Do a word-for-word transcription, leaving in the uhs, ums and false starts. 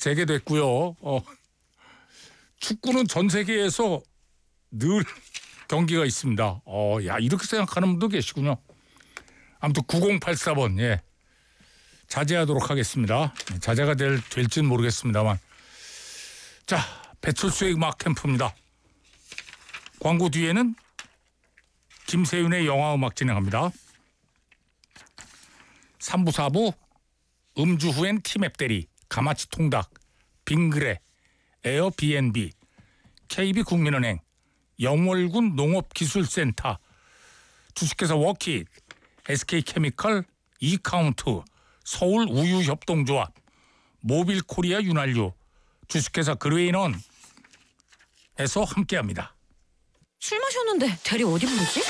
재개됐고요. 어, 축구는 전 세계에서 늘 경기가 있습니다. 어, 야 이렇게 생각하는 분도 계시군요. 아무튼 구공팔사 번 예. 자제하도록 하겠습니다. 자제가 될, 될지는 모르겠습니다만. 자, 배철수의 음악 캠프입니다. 광고 뒤에는 김세윤의 영화 음악 진행합니다. 삼 부, 사 부 음주 후엔 티맵 대리, 가마치 통닭, 빙그레, 에어비앤비, 케이비국민은행, 영월군 농업기술센터, 주식회사 워킷, 에스케이케미컬, 이카운트, 서울우유협동조합, 모빌코리아 윤활유, 주식회사 그레인원에서 함께합니다. 술 마셨는데 대리 어디 부르지?